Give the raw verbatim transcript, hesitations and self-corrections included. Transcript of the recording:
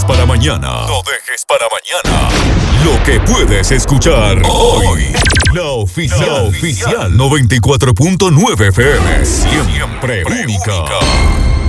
para mañana. No dejes para mañana lo que puedes escuchar hoy. La oficial, La oficial noventa y cuatro punto nueve F M. Siempre única.